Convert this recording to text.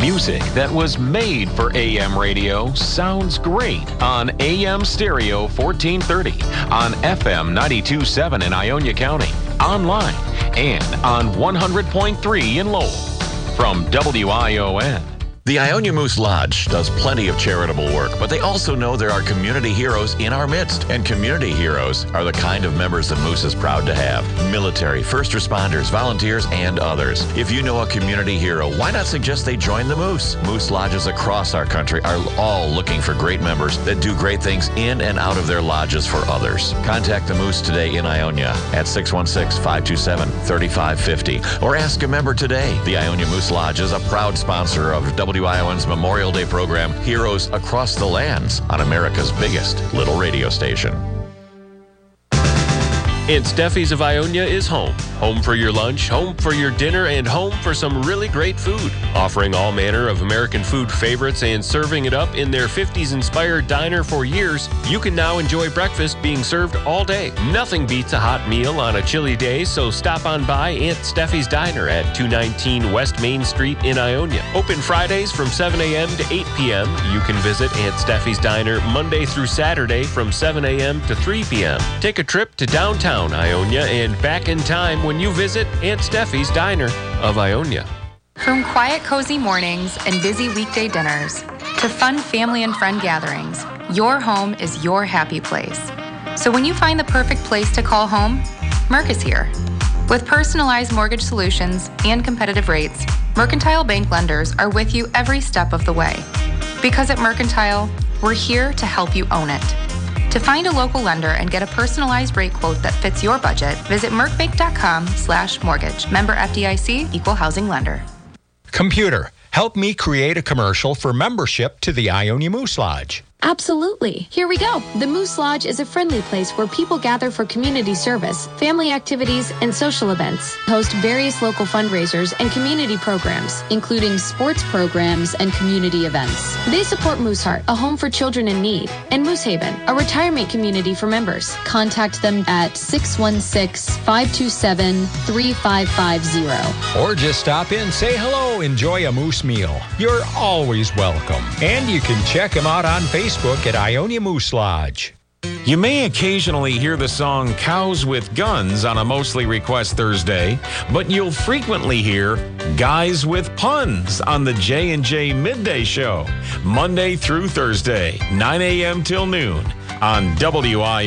Music that was made for AM radio sounds great on AM Stereo 1430, on FM 92.7 in Ionia County, online, and on 100.3 in Lowell. From WION. The Ionia Moose Lodge does plenty of charitable work, but they also know there are community heroes in our midst. And community heroes are the kind of members that Moose is proud to have. Military, first responders, volunteers, and others. If you know a community hero, why not suggest they join the Moose? Moose Lodges across our country are all looking for great members that do great things in and out of their lodges for others. Contact the Moose today in Ionia at 616-527-3550 or ask a member today. The Ionia Moose Lodge is a proud sponsor of WION's Memorial Day program, Heroes Across the Lands, on America's biggest little radio station. Aunt Steffi's of Ionia is home. Home for your lunch, home for your dinner, and home for some really great food. Offering all manner of American food favorites and serving it up in their 50s-inspired diner for years, you can now enjoy breakfast being served all day. Nothing beats a hot meal on a chilly day, so stop on by Aunt Steffi's Diner at 219 West Main Street in Ionia. Open Fridays from 7 a.m. to 8 p.m. You can visit Aunt Steffi's Diner Monday through Saturday from 7 a.m. to 3 p.m. Take a trip to downtown Ionia and back in time when you visit Aunt Steffi's Diner of Ionia. From quiet, cozy mornings and busy weekday dinners to fun family and friend gatherings, your home is your happy place. So when you find the perfect place to call home, Merck is here. With personalized mortgage solutions and competitive rates, Mercantile Bank lenders are with you every step of the way. Because at Mercantile, we're here to help you own it. To find a local lender and get a personalized rate quote that fits your budget, visit mercbank.com/mortgage. Member FDIC, Equal Housing Lender. Computer, help me create a commercial for membership to the Ionia Moose Lodge. Absolutely. Here we go. The Moose Lodge is a friendly place where people gather for community service, family activities, and social events. Host various local fundraisers and community programs, including sports programs and community events. They support Mooseheart, a home for children in need, and Moose Haven, a retirement community for members. Contact them at 616-527-3550. Or just stop in, say hello, enjoy a moose meal. You're always welcome. And you can check them out on Facebook at Ionia Moose Lodge. You may occasionally hear the song Cows with Guns on a Mostly Request Thursday, but you'll frequently hear Guys with Puns on the J&J Midday Show, Monday through Thursday, 9 a.m. till noon on WION.